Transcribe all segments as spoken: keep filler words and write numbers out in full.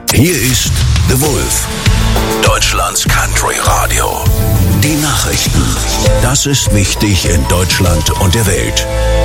Hier ist The Wolf, Deutschlands Country Radio. Die Nachrichten. Das ist wichtig in Deutschland und der Welt.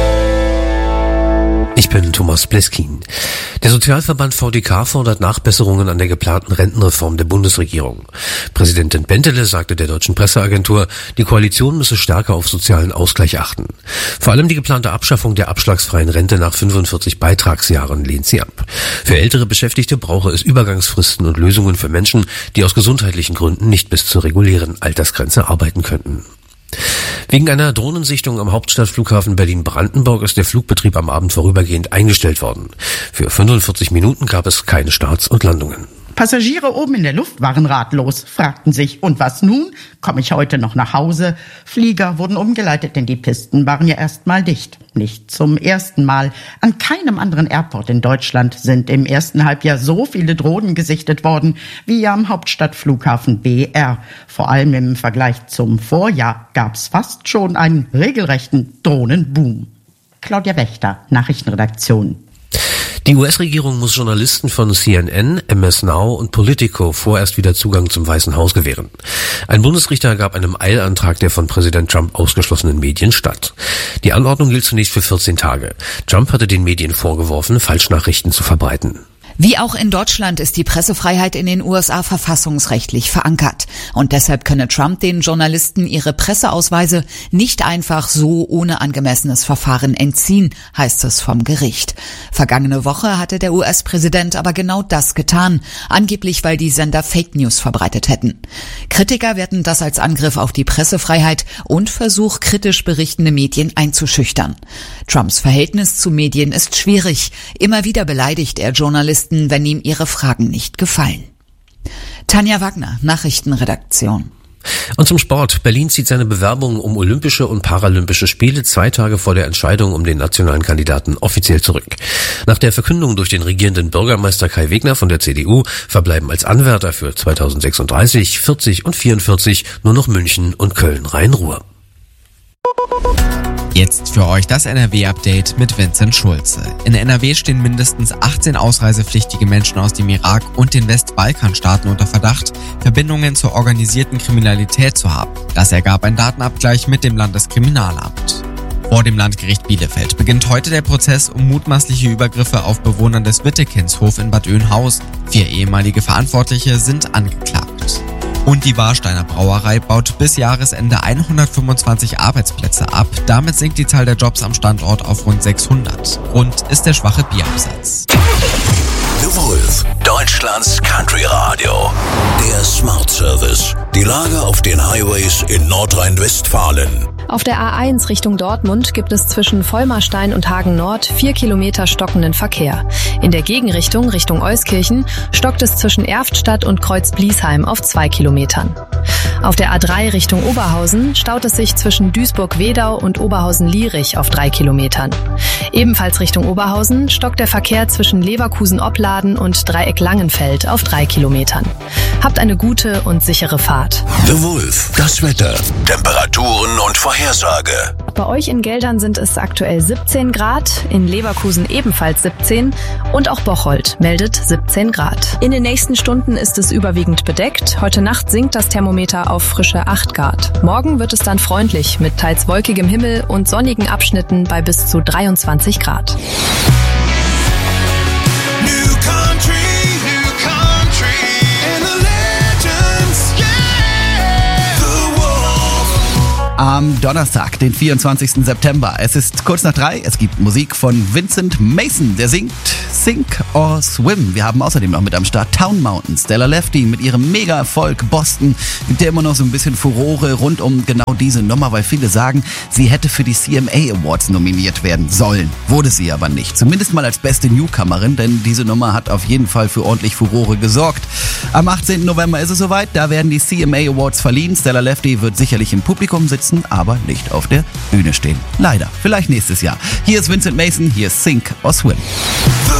Ich bin Thomas Bleskin. Der Sozialverband V D K fordert Nachbesserungen an der geplanten Rentenreform der Bundesregierung. Präsidentin Bentele sagte der deutschen Presseagentur, die Koalition müsse stärker auf sozialen Ausgleich achten. Vor allem die geplante Abschaffung der abschlagsfreien Rente nach fünfundvierzig Beitragsjahren lehnt sie ab. Für ältere Beschäftigte brauche es Übergangsfristen und Lösungen für Menschen, die aus gesundheitlichen Gründen nicht bis zur regulären Altersgrenze arbeiten könnten. Wegen einer Drohnensichtung am Hauptstadtflughafen Berlin-Brandenburg ist der Flugbetrieb am Abend vorübergehend eingestellt worden. Für fünfundvierzig Minuten gab es keine Starts und Landungen. Passagiere oben in der Luft waren ratlos, fragten sich, und was nun? Komme ich heute noch nach Hause? Flieger wurden umgeleitet, denn die Pisten waren ja erst mal dicht. Nicht zum ersten Mal. An keinem anderen Airport in Deutschland sind im ersten Halbjahr so viele Drohnen gesichtet worden wie am Hauptstadtflughafen B R. Vor allem im Vergleich zum Vorjahr gab es fast schon einen regelrechten Drohnenboom. Claudia Wächter, Nachrichtenredaktion. Die U S-Regierung muss Journalisten von C N N, M S Now und Politico vorerst wieder Zugang zum Weißen Haus gewähren. Ein Bundesrichter gab einem Eilantrag der von Präsident Trump ausgeschlossenen Medien statt. Die Anordnung gilt zunächst für vierzehn Tage. Trump hatte den Medien vorgeworfen, Falschnachrichten zu verbreiten. Wie auch in Deutschland ist die Pressefreiheit in den U S A verfassungsrechtlich verankert. Und deshalb könne Trump den Journalisten ihre Presseausweise nicht einfach so ohne angemessenes Verfahren entziehen, heißt es vom Gericht. Vergangene Woche hatte der U S-Präsident aber genau das getan, angeblich weil die Sender Fake News verbreitet hätten. Kritiker werten das als Angriff auf die Pressefreiheit und Versuch, kritisch berichtende Medien einzuschüchtern. Trumps Verhältnis zu Medien ist schwierig. Immer wieder beleidigt er Journalisten, wenn ihm ihre Fragen nicht gefallen. Tanja Wagner, Nachrichtenredaktion. Und zum Sport. Berlin zieht seine Bewerbung um Olympische und Paralympische Spiele zwei Tage vor der Entscheidung um den nationalen Kandidaten offiziell zurück. Nach der Verkündung durch den regierenden Bürgermeister Kai Wegner von der C D U verbleiben als Anwärter für zweitausendsechsunddreißig, vierzig und vierundvierzig nur noch München und Köln-Rhein-Ruhr. Jetzt für euch das N R W-Update mit Vincent Schulze. In N R W stehen mindestens achtzehn ausreisepflichtige Menschen aus dem Irak und den Westbalkanstaaten unter Verdacht, Verbindungen zur organisierten Kriminalität zu haben. Das ergab ein Datenabgleich mit dem Landeskriminalamt. Vor dem Landgericht Bielefeld beginnt heute der Prozess um mutmaßliche Übergriffe auf Bewohner des Wittekindshof in Bad Oeynhausen. Vier ehemalige Verantwortliche sind angeklagt. Und die Warsteiner Brauerei baut bis Jahresende hundertfünfundzwanzig Arbeitsplätze ab. Damit sinkt die Zahl der Jobs am Standort auf rund sechshundert. Grund ist der schwache Bierabsatz. The Wolf, Deutschlands Country Radio. Der Smart Service. Die Lage auf den Highways in Nordrhein-Westfalen. Auf der A eins Richtung Dortmund gibt es zwischen Vollmarstein und Hagen Nord vier Kilometer stockenden Verkehr. In der Gegenrichtung Richtung Euskirchen stockt es zwischen Erftstadt und Kreuz-Bliesheim auf zwei Kilometern. Auf der A drei Richtung Oberhausen staut es sich zwischen Duisburg-Wedau und Oberhausen-Lierich auf drei Kilometern. Ebenfalls Richtung Oberhausen stockt der Verkehr zwischen Leverkusen-Opladen und Dreieck-Langenfeld auf drei Kilometern. Habt eine gute und sichere Fahrt. The Wolf, das Wetter, Temperaturen und Vorhersage. Bei euch in Geldern sind es aktuell siebzehn Grad, in Leverkusen ebenfalls siebzehn und auch Bocholt meldet siebzehn Grad. In den nächsten Stunden ist es überwiegend bedeckt. Heute Nacht sinkt das Thermometer auf frische acht Grad. Morgen wird es dann freundlich mit teils wolkigem Himmel und sonnigen Abschnitten bei bis zu dreiundzwanzig Grad. Am Donnerstag, den vierundzwanzigsten September. Es ist kurz nach drei. Es gibt Musik von Vincent Mason, der singt Sink or Swim. Wir haben außerdem noch mit am Start Town Mountain. Stella Lefty mit ihrem Mega-Erfolg Boston. Gibt ja immer noch so ein bisschen Furore rund um genau diese Nummer, weil viele sagen, sie hätte für die C M A Awards nominiert werden sollen. Wurde sie aber nicht. Zumindest mal als beste Newcomerin, denn diese Nummer hat auf jeden Fall für ordentlich Furore gesorgt. Am achtzehnten November ist es soweit. Da werden die C M A Awards verliehen. Stella Lefty wird sicherlich im Publikum sitzen, aber nicht auf der Bühne stehen. Leider. Vielleicht nächstes Jahr. Hier ist Vincent Mason, hier ist Sink or Swim.